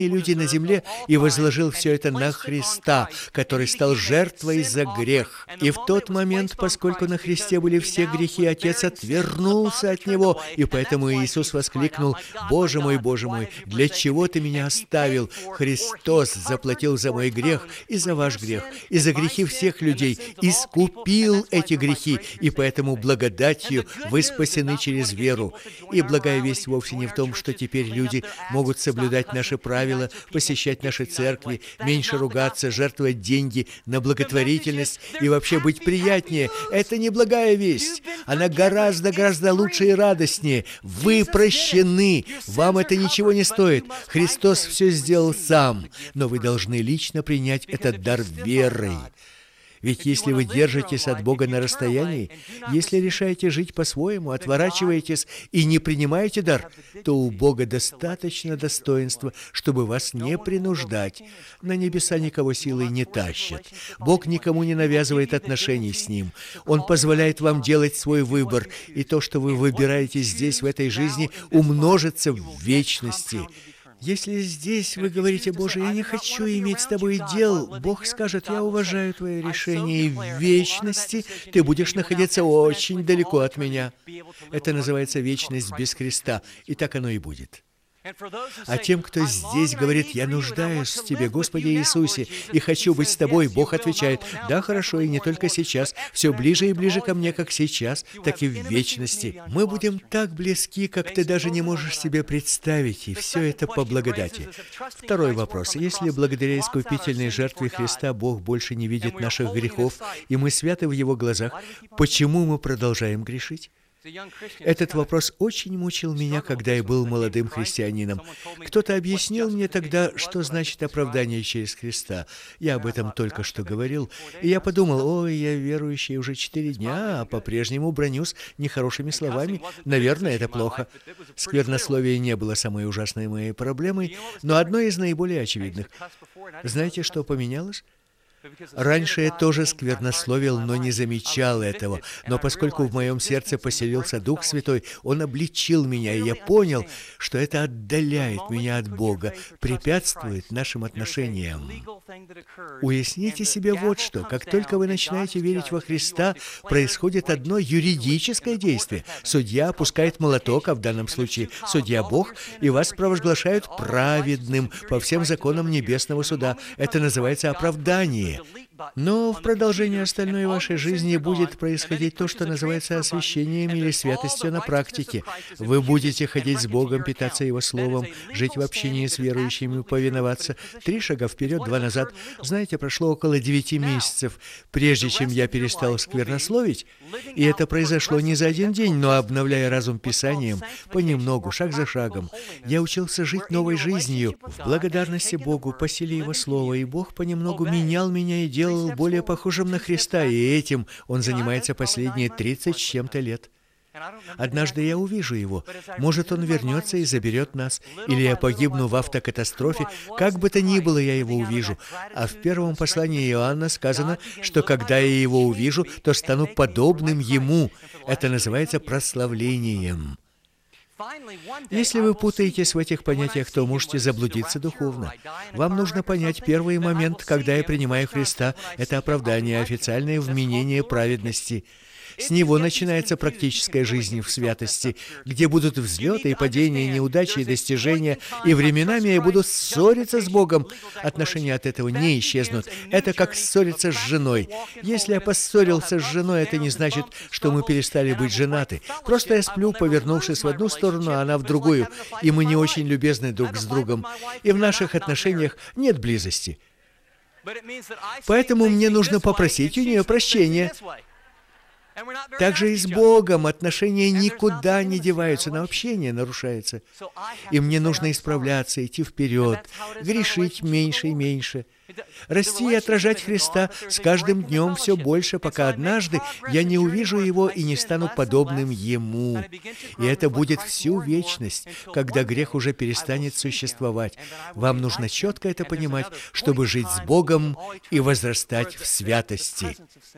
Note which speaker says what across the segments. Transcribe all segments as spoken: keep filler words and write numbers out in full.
Speaker 1: и люди на земле, и возложил все это на Христа, который стал жертвой за грех. И в тот момент, поскольку на Христе были все грехи, Отец отвернулся от Него, и поэтому Иисус воскликнул: «Боже мой, Боже мой, для чего Ты меня оставил?» Христос заплатил за мой грех и за ваш грех, и за грехи всех людей, искупил эти грехи, и поэтому благодатью вы спасены через веру. И благая весть вовсе не в том, что теперь люди могут соблюдать наши правила, посещать наши церкви, меньше ругаться, жертвовать деньги на благотворительность и вообще быть приятнее. Это не благая весть. Она гораздо-гораздо лучше и радостнее. Вы прощены. Вам это ничего не стоит. Христос все сделал сам. Но вы должны лично принять этот дар верой. Ведь если вы держитесь от Бога на расстоянии, если решаете жить по-своему, отворачиваетесь и не принимаете дар, то у Бога достаточно достоинства, чтобы вас не принуждать. На небеса никого силой не тащат. Бог никому не навязывает отношений с Ним. Он позволяет вам делать свой выбор, и то, что вы выбираете здесь, в этой жизни, умножится в вечности. Если здесь вы говорите: «Боже, я не хочу иметь с тобой дел», Бог скажет: «Я уважаю твое решение, и в вечности ты будешь находиться очень далеко от меня». Это называется вечность без Христа, и так оно и будет. А тем, кто здесь говорит: «Я нуждаюсь в Тебе, Господи Иисусе, и хочу быть с Тобой», Бог отвечает: «Да, хорошо, и не только сейчас, все ближе и ближе ко мне, как сейчас, так и в вечности. Мы будем так близки, как ты даже не можешь себе представить, и все это по благодати». Второй вопрос. Если благодаря искупительной жертве Христа Бог больше не видит наших грехов, и мы святы в Его глазах, почему мы продолжаем грешить? Этот вопрос очень мучил меня, когда я был молодым христианином. Кто-то объяснил мне тогда, что значит оправдание через Христа. Я об этом только что говорил, и я подумал: ой, я верующий уже четыре дня, а по-прежнему бранюсь нехорошими словами. Наверное, это плохо. Сквернословие не было самой ужасной моей проблемой, но одной из наиболее очевидных. Знаете, что поменялось? Раньше я тоже сквернословил, но не замечал этого. Но поскольку в моем сердце поселился Дух Святой, Он обличил меня, и я понял, что это отдаляет меня от Бога, препятствует нашим отношениям. Уясните себе вот что. Как только вы начинаете верить во Христа, происходит одно юридическое действие. Судья опускает молоток, а в данном случае судья Бог, и вас провозглашают праведным по всем законам небесного суда. Это называется оправдание. Но в продолжении остальной вашей жизни будет происходить то, что называется освящением или святостью на практике. Вы будете ходить с Богом, питаться Его Словом, жить в общении с верующими, повиноваться. Три шага вперед, два назад. Знаете, прошло около девяти месяцев, прежде чем я перестал сквернословить, и это произошло не за один день, но обновляя разум Писанием, понемногу, шаг за шагом, я учился жить новой жизнью, в благодарности Богу, по силе Его Слова, и Бог понемногу менял меня и делал более похожим на Христа, и этим Он занимается последние тридцать с чем-то лет. Однажды я увижу Его. Может, Он вернется и заберет нас, или я погибну в автокатастрофе. Как бы то ни было, я Его увижу. А в первом послании Иоанна сказано, что когда я Его увижу, то стану подобным Ему. Это называется прославлением. Если вы путаетесь в этих понятиях, то можете заблудиться духовно. Вам нужно понять первый момент, когда я принимаю Христа, это оправдание, официальное вменение праведности. С него начинается практическая жизнь в святости, где будут взлеты и падения, неудачи и достижения, и временами я буду ссориться с Богом. Отношения от этого не исчезнут. Это как ссориться с женой. Если я поссорился с женой, это не значит, что мы перестали быть женаты. Просто я сплю, повернувшись в одну сторону, а она в другую, и мы не очень любезны друг с другом, и в наших отношениях нет близости. Поэтому мне нужно попросить у нее прощения. Также и с Богом отношения никуда не деваются, но общение нарушается. И мне нужно исправляться, идти вперед, грешить меньше и меньше, расти и отражать Христа с каждым днем все больше, пока однажды я не увижу Его и не стану подобным Ему. И это будет всю вечность, когда грех уже перестанет существовать. Вам нужно четко это понимать, чтобы жить с Богом и возрастать в святости.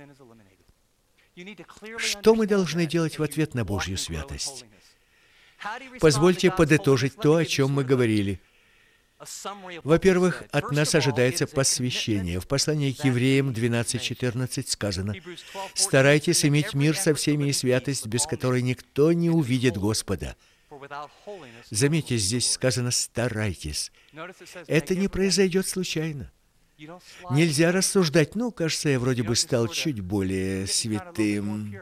Speaker 1: Что мы должны делать в ответ на Божью святость? Позвольте подытожить то, о чем мы говорили. Во-первых, от нас ожидается посвящение. В послании к Евреям двенадцать четырнадцать сказано: «Старайтесь иметь мир со всеми и святость, без которой никто не увидит Господа». Заметьте, здесь сказано «старайтесь». Это не произойдет случайно. Нельзя рассуждать: ну, кажется, я вроде бы стал чуть более святым.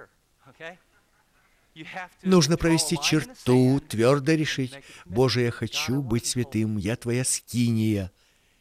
Speaker 1: Нужно провести черту, твердо решить: Боже, я хочу быть святым, я Твоя скиния.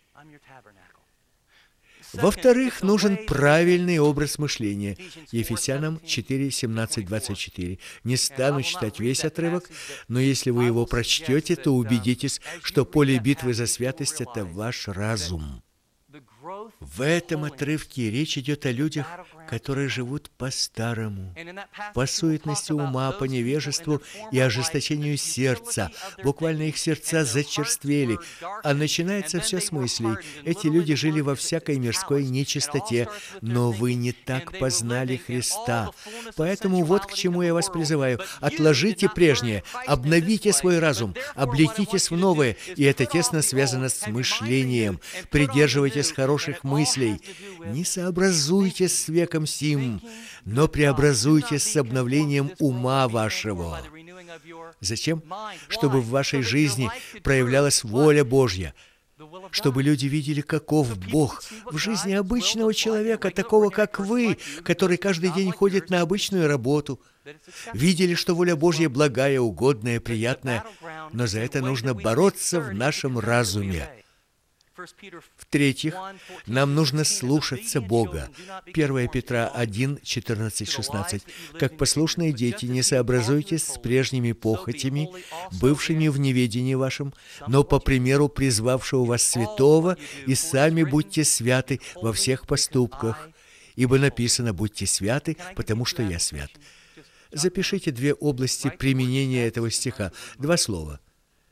Speaker 1: Во-вторых, нужен правильный образ мышления. Ефесянам четыре, семнадцать, двадцать четыре. Не стану читать весь отрывок, но если вы его прочтете, то убедитесь, что поле битвы за святость – это ваш разум. В этом отрывке речь идет о людях, которые живут по-старому, по суетности ума, по невежеству и ожесточению сердца. Буквально их сердца зачерствели, а начинается все с мыслей. Эти люди жили во всякой мирской нечистоте, но вы не так познали Христа. Поэтому вот к чему я вас призываю. Отложите прежнее, обновите свой разум, облекитесь в новое, и это тесно связано с мышлением. Придерживайтесь хороших мыслей. Не сообразуйтесь с веком сим, но преобразуйтесь с обновлением ума вашего. Зачем? Чтобы в вашей жизни проявлялась воля Божья, чтобы люди видели, каков Бог в жизни обычного человека, такого, как вы, который каждый день ходит на обычную работу. Видели, что воля Божья благая, угодная, приятная, но за это нужно бороться в нашем разуме. В-третьих, нам нужно слушаться Бога. первое Петра один, четырнадцать, шестнадцать. «Как послушные дети, не сообразуйтесь с прежними похотями, бывшими в неведении вашем, но по примеру призвавшего вас святого, и сами будьте святы во всех поступках. Ибо написано: будьте святы, потому что я свят». Запишите две области применения этого стиха. Два слова.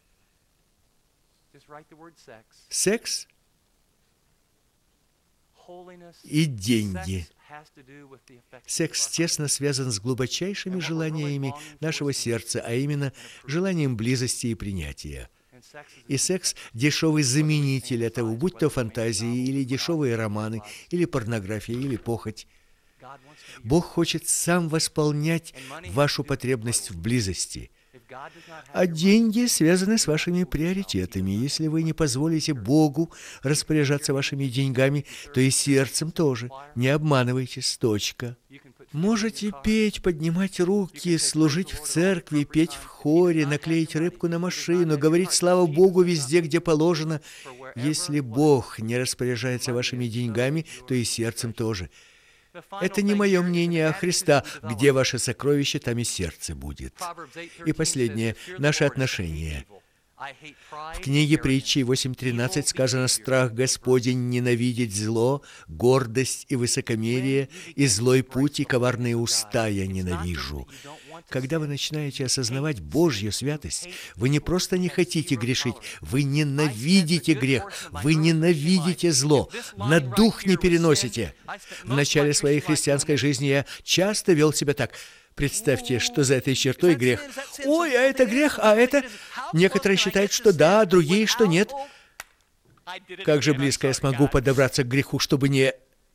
Speaker 1: Секс и деньги. Секс тесно связан с глубочайшими желаниями нашего сердца, а именно желанием близости и принятия. И секс – дешевый заменитель этого, будь то фантазии, или дешевые романы, или порнография, или похоть. Бог хочет сам восполнять вашу потребность в близости. А деньги связаны с вашими приоритетами. Если вы не позволите Богу распоряжаться вашими деньгами, то и сердцем тоже. Не обманывайтесь, точка. Можете петь, поднимать руки, служить в церкви, петь в хоре, наклеить рыбку на машину, говорить «слава Богу» везде, где положено. Если Бог не распоряжается вашими деньгами, то и сердцем тоже. Это не мое мнение, а Христа. Где ваше сокровище, там и сердце будет. И последнее. Наши отношения. В книге Притчи восемь тринадцать сказано: «Страх Господень ненавидеть зло, гордость и высокомерие, и злой путь, и коварные уста я ненавижу». Когда вы начинаете осознавать Божью святость, вы не просто не хотите грешить, вы ненавидите грех, вы ненавидите зло, на дух не переносите. В начале своей христианской жизни я часто вел себя так. Представьте, что за этой чертой грех. Ой, а это грех, а это... Некоторые считают, что да, а другие, что нет. Как же близко я смогу подобраться к греху, чтобы не...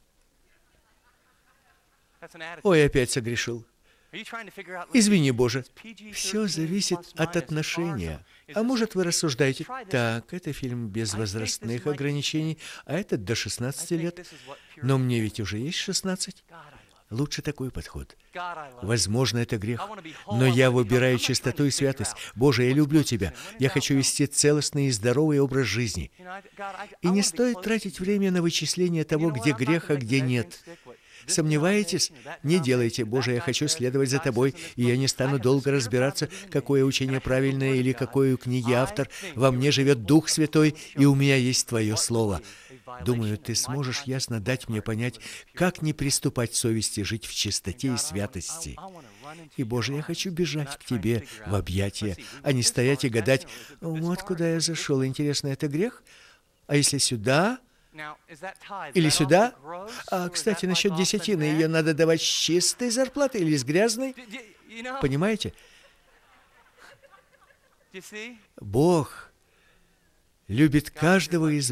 Speaker 1: Ой, опять согрешил. Извини, Боже. Все зависит от отношения. А может, вы рассуждаете: так, это фильм без возрастных ограничений, а этот до шестнадцати лет. Но мне ведь уже есть шестнадцать. Лучше такой подход. Возможно, это грех, но я выбираю чистоту и святость. Боже, я люблю Тебя. Я хочу вести целостный и здоровый образ жизни. И не стоит тратить время на вычисление того, где грех, а где нет. Сомневаетесь? Не делайте. Боже, я хочу следовать за Тобой, и я не стану долго разбираться, какое учение правильное или какой у книги автор. Во мне живет Дух Святой, и у меня есть Твое Слово. Думаю, Ты сможешь ясно дать мне понять, как не приступать совести, жить в чистоте и святости. И, Боже, я хочу бежать к Тебе в объятия, а не стоять и гадать: вот куда я зашел, интересно, это грех? А если сюда... Или сюда? А, кстати, насчет десятины, ее надо давать с чистой зарплаты или с грязной? Понимаете? Бог любит каждого из